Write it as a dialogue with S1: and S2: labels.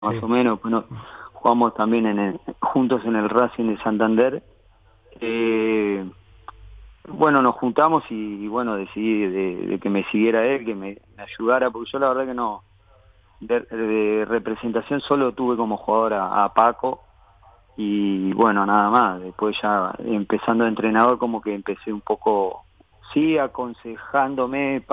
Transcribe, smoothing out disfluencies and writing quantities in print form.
S1: más
S2: Sí.
S1: o menos. Bueno, jugamos también juntos en el Racing de Santander. Bueno, nos juntamos y bueno, decidí de que me siguiera él, que me ayudara, porque yo la verdad que no, de representación solo tuve como jugador a Paco, y bueno, nada más. Después ya empezando de entrenador como que empecé un poco, sí, aconsejándome.